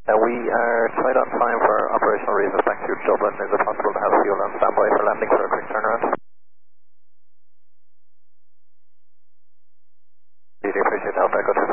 We are tied on time for operational reasons back to Dublin. Is it possible to have fuel on standby for landing for a quick turnaround? Really appreciate the help, Echo